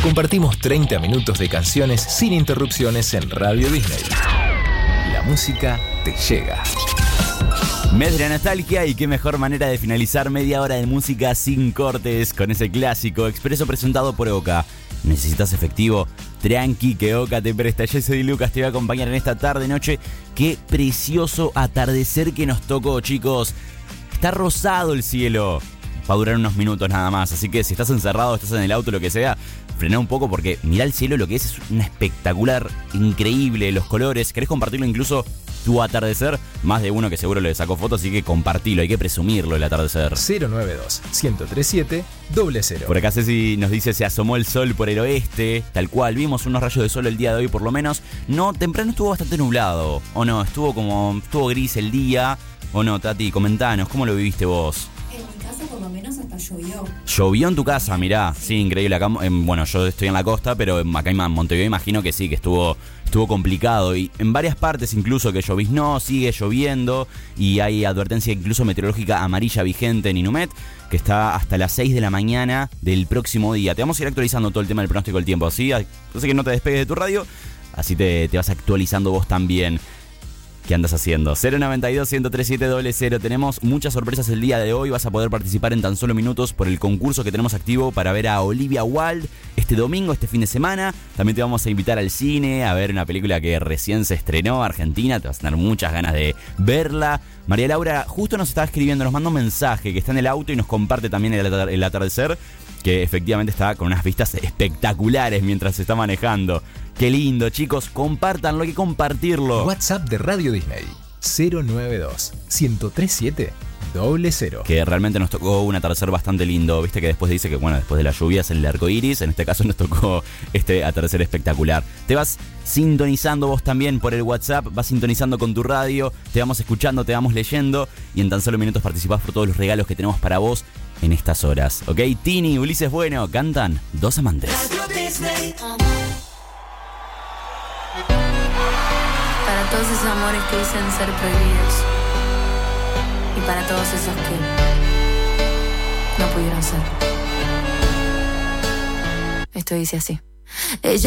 Compartimos 30 minutos de canciones sin interrupciones en Radio Disney. La música te llega. Mes de la nostalgia, y qué mejor manera de finalizar media hora de música sin cortes con ese clásico expreso presentado por Oka. ¿Necesitas efectivo? Tranqui, que Oka te presta. Yo soy Lucas, te voy a acompañar en esta tarde-noche. Qué precioso atardecer que nos tocó, chicos. Está rosado el cielo. Va a durar unos minutos nada más, así que si estás encerrado, estás en el auto, lo que sea, frená un poco porque mirá el cielo, lo que es un espectacular, increíble, los colores. ¿Querés compartirlo incluso tu atardecer? Más de uno que seguro le sacó fotos, así que compartilo, hay que presumirlo el atardecer. 092-1037-00. Por acá Ceci nos dice: se asomó el sol por el oeste, tal cual, vimos unos rayos de sol el día de hoy por lo menos. No, temprano estuvo bastante nublado, o no, estuvo gris el día, o no, Tati, comentanos, ¿cómo lo viviste vos? En mi casa por lo menos hasta llovió. ¿Llovió en tu casa? Mirá, sí, increíble. Acá, bueno, yo estoy en la costa, pero acá en Montevideo imagino que sí, que estuvo complicado. Y en varias partes incluso que lloviznó, sigue lloviendo. Y hay advertencia incluso meteorológica amarilla vigente en Inumet, que está hasta las 6 de la mañana del próximo día. Te vamos a ir actualizando todo el tema del pronóstico del tiempo, ¿sí? Así que no te despegues de tu radio, así te vas actualizando vos también. ¿Qué andas haciendo? 092-1037-00. Tenemos muchas sorpresas el día de hoy. Vas a poder participar en tan solo minutos por el concurso que tenemos activo para ver a Olivia Wilde este domingo, este fin de semana. También te vamos a invitar al cine a ver una película que recién se estrenó, Argentina. Te vas a tener muchas ganas de verla. María Laura justo nos estaba escribiendo, nos manda un mensaje que está en el auto y nos comparte también el atardecer, que efectivamente está con unas vistas espectaculares mientras se está manejando. Qué lindo, chicos, compártanlo, hay que compartirlo. WhatsApp de Radio Disney: 092-1037-00. Que realmente nos tocó un atardecer bastante lindo. Viste que después dice que, bueno, después de las lluvias el arco iris. En este caso nos tocó este atardecer espectacular. Te vas sintonizando vos también por el WhatsApp, vas sintonizando con tu radio, te vamos escuchando, te vamos leyendo, y en tan solo minutos participás por todos los regalos que tenemos para vos en estas horas. ¿Ok? Tini, Ulises Bueno, cantan Dos Amantes. Para todos esos amores que dicen ser prohibidos, y para todos esos que no pudieron ser. Esto dice así.